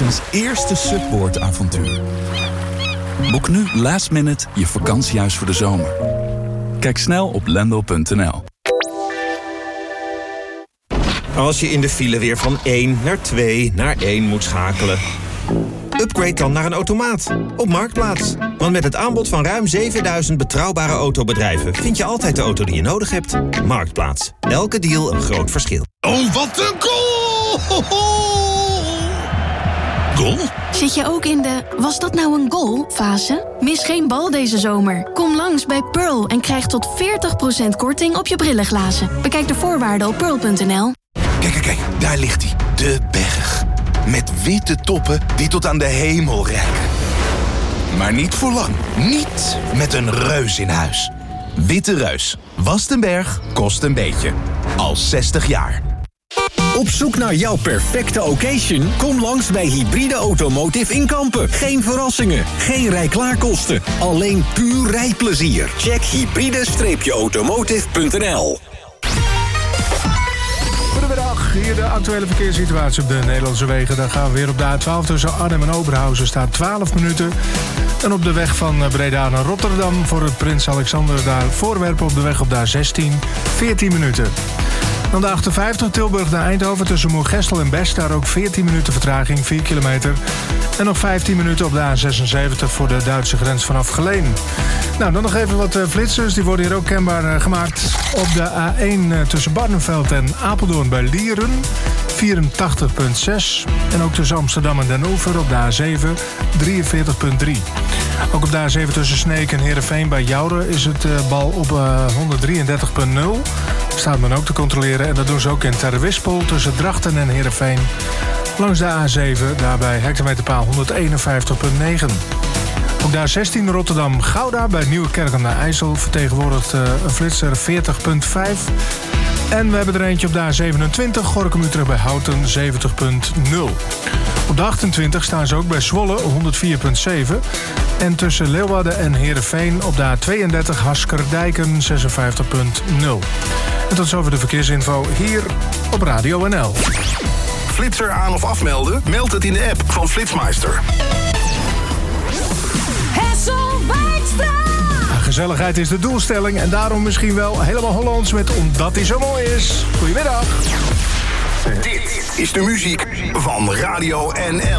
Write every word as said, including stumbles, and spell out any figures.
Wilsons eerste Subboard-avontuur. Boek nu last minute je vakantiehuis voor de zomer. Kijk snel op lendl punt n l. Als je in de file weer van één naar twee naar één moet schakelen. Upgrade dan naar een automaat op Marktplaats. Want met het aanbod van ruim zevenduizend betrouwbare autobedrijven vind je altijd de auto die je nodig hebt. Marktplaats. Elke deal een groot verschil. Oh, wat een goal! Goal? Zit je ook in de "was dat nou een goal" fase? Mis geen bal deze zomer. Kom langs bij Pearl en krijg tot veertig procent korting op je brillenglazen. Bekijk de voorwaarden op pearl punt n l. Kijk, kijk, kijk, daar ligt hij. De berg. Met witte toppen die tot aan de hemel reiken. Maar niet voor lang. Niet met een reus in huis. Witte Reus. Wast een berg, kost een beetje. Al zestig jaar. Op zoek naar jouw perfecte occasion? Kom langs bij Hybride Automotive in Kampen. Geen verrassingen, geen rijklaarkosten. Alleen puur rijplezier. Check hybride automotive punt n l. Goedemiddag, hier de actuele verkeerssituatie op de Nederlandse wegen. Dan gaan we weer op de A twaalf tussen Arnhem en Oberhausen staat twaalf minuten. En op de weg van Breda naar Rotterdam voor het Prins Alexander daar Voorwerpen op de weg op de A zestien, veertien minuten. Dan de achtenvijftig Tilburg naar Eindhoven tussen Moergestel en Best. Daar ook veertien minuten vertraging, vier kilometer. En nog vijftien minuten op de A zesenzeventig voor de Duitse grens vanaf Geleen. Nou, dan nog even wat uh, flitsers. Die worden hier ook kenbaar uh, gemaakt. Op de A één uh, tussen Barneveld en Apeldoorn bij Lieren. vierentachtig komma zes. En ook tussen Amsterdam en Den Oever op de A zeven. drieënveertig komma drie. Ook op de A zeven tussen Sneek en Heerenveen bij Jouren is het uh, bal op uh, honderddrieëndertig komma nul. Staat men ook te controleren. En dat doen ze ook in Terwispel tussen Drachten en Heerenveen. Langs de A zeven, daarbij hectometerpaal honderdeenenvijftig komma negen. Op de A zestien Rotterdam-Gouda bij Nieuwekerk aan de IJssel vertegenwoordigt uh, een flitser veertig komma vijf. En we hebben er eentje op de A zevenentwintig, Gorinchem-Utrecht bij Houten zeventig komma nul. Op de achtentwintig staan ze ook bij Zwolle honderdvier komma zeven. En tussen Leeuwarden en Heerenveen op de A tweeëndertig Haskerdijken zesenvijftig komma nul. En tot zover de verkeersinfo hier op Radio N L. Flitser aan of afmelden? Meld het in de app van Flitsmeister. Gezelligheid is de doelstelling en daarom misschien wel helemaal Hollands met Omdat hij zo mooi is. Goedemiddag. Dit is de muziek van Radio N L.